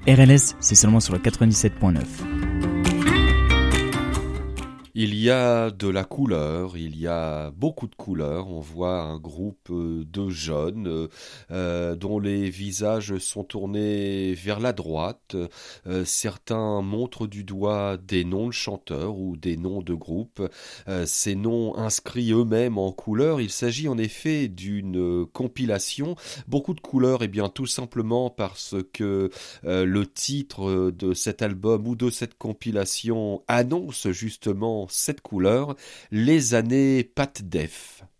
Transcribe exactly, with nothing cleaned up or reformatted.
R L S, c'est seulement sur le quatre-vingt-dix-sept point neuf. Il y a de la couleur, il y a beaucoup de couleurs. On voit un groupe de jeunes euh, dont les visages sont tournés vers la droite. Euh, certains montrent du doigt des noms de chanteurs ou des noms de groupes. Euh, ces noms inscrits eux-mêmes en couleur. Il s'agit en effet d'une compilation. Beaucoup de couleurs, et bien tout simplement parce que euh, le titre de cet album ou de cette compilation annonce justement cette couleur, les années Pat Def.